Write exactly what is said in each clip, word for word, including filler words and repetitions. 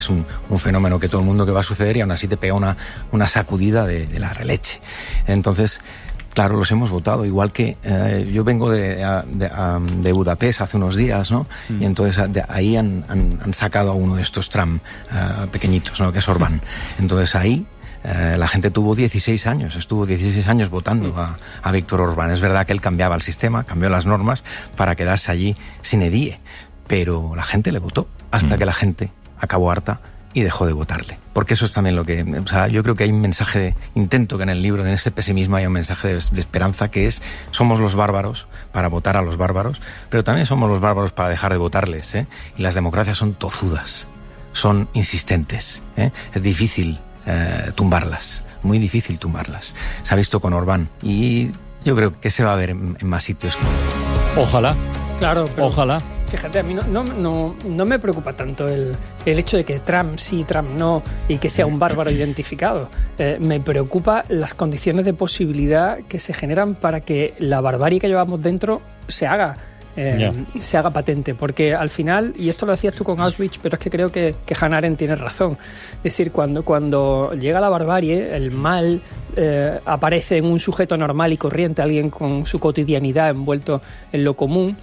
Es un, un fenómeno que todo el mundo que va a suceder y aún así te pega una, una sacudida de, de la releche. Entonces, claro, los hemos votado. Igual que eh, yo vengo de, de, de Budapest hace unos días, ¿no? Mm. Y entonces de ahí han, han, han sacado a uno de estos tram uh, pequeñitos, ¿no? Que es Orbán. Entonces ahí eh, la gente tuvo dieciséis años, estuvo dieciséis años votando a, a Víctor Orbán. Es verdad que él cambiaba el sistema, cambió las normas para quedarse allí sin edie, pero la gente le votó hasta mm. que la gente acabó harta y dejó de votarle. Porque eso es también lo que... O sea, yo creo que hay un mensaje de... Intento que en el libro, en este pesimismo, haya un mensaje de, de esperanza, que es: somos los bárbaros para votar a los bárbaros, pero también somos los bárbaros para dejar de votarles, ¿eh? Y las democracias son tozudas, son insistentes, ¿eh? Es difícil eh, tumbarlas, muy difícil tumbarlas. Se ha visto con Orbán y yo creo que se va a ver en, en más sitios. Ojalá. Claro, pero... Ojalá. Fíjate, a mí no, no, no, no me preocupa tanto el, el hecho de que Trump sí, Trump no, y que sea un bárbaro identificado. Eh, me preocupa las condiciones de posibilidad que se generan para que la barbarie que llevamos dentro se haga, eh, yeah. se haga patente. Porque al final, y esto lo decías tú con Auschwitz, pero es que creo que, que Hannah Arendt tiene razón. Es decir, cuando, cuando llega la barbarie, el mal eh, aparece en un sujeto normal y corriente, alguien con su cotidianidad envuelto en lo común,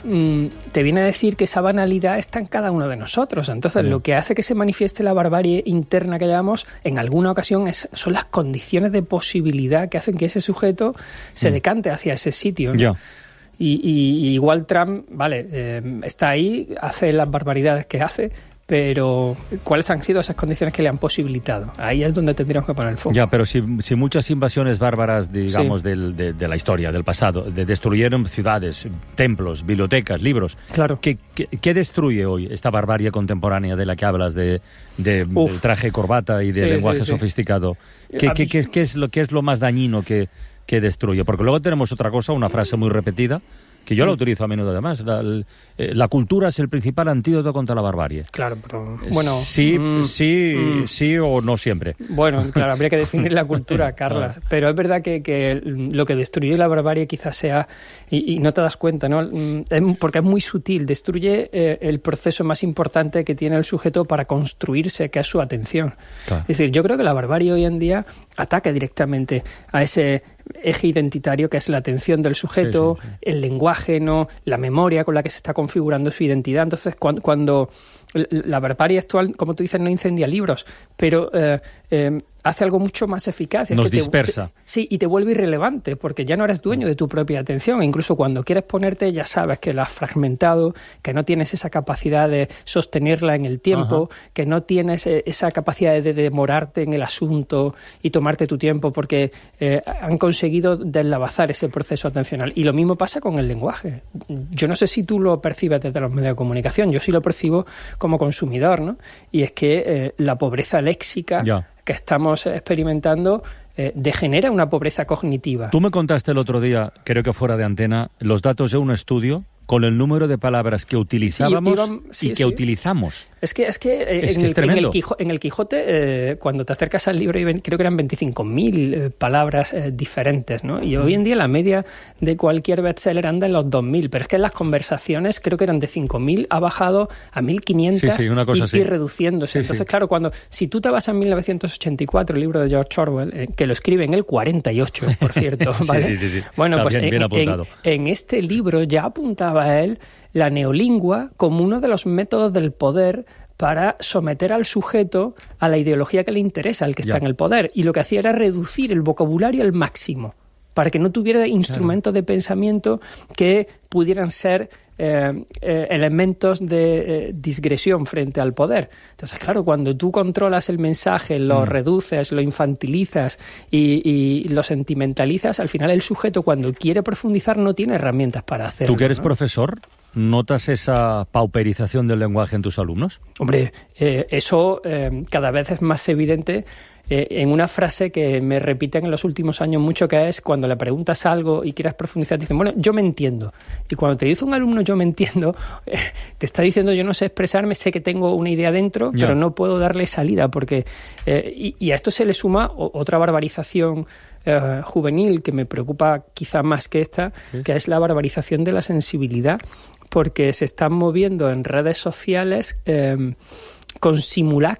te viene a decir que esa banalidad está en cada uno de nosotros. Entonces, sí. Lo que hace que se manifieste la barbarie interna que llamamos, en alguna ocasión, es, son las condiciones de posibilidad que hacen que ese sujeto se decante hacia ese sitio, ¿no? Yeah. Y, y, y igual Trump, vale, eh, está ahí, hace las barbaridades que hace, pero ¿cuáles han sido esas condiciones que le han posibilitado? Ahí es donde tendríamos que poner el foco. Ya, pero si, si muchas invasiones bárbaras, digamos, sí. del, de, de la historia, del pasado, de, destruyeron ciudades, templos, bibliotecas, libros, claro. ¿qué, qué, qué destruye hoy esta barbarie contemporánea de la que hablas, de, de, de traje, corbata y de sí, lenguaje sí, sí. sofisticado? ¿Qué, qué, qué, qué, es lo, ¿Qué es lo más dañino que, que destruye? Porque luego tenemos otra cosa, una frase muy repetida, que yo la utilizo a menudo además. La, la cultura es el principal antídoto contra la barbarie. Claro, pero bueno... Sí, mm, sí, mm, sí o no siempre. Bueno, claro, habría que definir la cultura, Carlas. Pero es verdad que, que lo que destruye la barbarie quizás sea... Y, y no te das cuenta, ¿no? Es, porque es muy sutil. Destruye eh, el proceso más importante que tiene el sujeto para construirse, que es su atención. Claro. Es decir, yo creo que la barbarie hoy en día ataca directamente a ese eje identitario que es la atención del sujeto, sí, sí, sí. el lenguaje, ¿no? La memoria con la que se está configurando su identidad. Entonces, cuando, cuando la barbarie actual, como tú dices, no incendia libros, pero eh, eh, hace algo mucho más eficaz. Es Nos que te, dispersa. Te, sí, y te vuelve irrelevante, porque ya no eres dueño de tu propia atención. Incluso cuando quieres ponerte, ya sabes que la has fragmentado, que no tienes esa capacidad de sostenerla en el tiempo, Ajá. que no tienes esa capacidad de demorarte en el asunto y tomarte tu tiempo, porque eh, han conseguido deslavazar ese proceso atencional. Y lo mismo pasa con el lenguaje. Yo no sé si tú lo percibes desde los medios de comunicación, yo sí lo percibo como consumidor, ¿no? Y es que eh, la pobreza léxica ya. que estamos experimentando eh, degenera una pobreza cognitiva. Tú me contaste el otro día, creo que fuera de antena, los datos de un estudio con el número de palabras que utilizábamos sí, iban, sí, y que sí. utilizamos. Es que es que, eh, es, en, que el, es tremendo. En, el Quijote, en el Quijote eh, cuando te acercas al libro, creo que eran veinticinco mil eh, palabras eh, diferentes, ¿no? Y hoy en día la media de cualquier bestseller anda en los dos mil, pero es que en las conversaciones creo que eran de cinco mil, ha bajado a mil quinientos sí, sí, una cosa y, así. y reduciéndose. Sí, Entonces, sí. claro, cuando si tú te vas a mil novecientos ochenta y cuatro, el libro de George Orwell, eh, que lo escribe en el cuarenta y ocho, por cierto, ¿vale? sí, sí, sí, sí. Bueno, Está pues bien, en, bien apuntado. En, en este libro ya apuntaba él la neolingua como uno de los métodos del poder para someter al sujeto a la ideología que le interesa, al que está ya. en el poder. Y lo que hacía era reducir el vocabulario al máximo, para que no tuviera instrumentos claro. de pensamiento que pudieran ser eh, eh, elementos de eh, disgresión frente al poder. Entonces, claro, cuando tú controlas el mensaje, lo mm. reduces, lo infantilizas y, y lo sentimentalizas, al final el sujeto, cuando quiere profundizar, no tiene herramientas para hacerlo. ¿Tú que eres ¿no? profesor? ¿Notas esa pauperización del lenguaje en tus alumnos? Hombre, eh, eso eh, cada vez es más evidente eh, en una frase que me repiten en los últimos años mucho, que es cuando le preguntas algo y quieres profundizar, te dicen, bueno, yo me entiendo. Y cuando te dice un alumno, yo me entiendo, eh, te está diciendo, yo no sé expresarme, sé que tengo una idea dentro, yeah. pero no puedo darle salida, porque eh, y, y a esto se le suma o, otra barbarización Uh, juvenil que me preocupa quizá más que esta, ¿sí? que es la barbarización de la sensibilidad, porque se están moviendo en redes sociales eh, con simulacros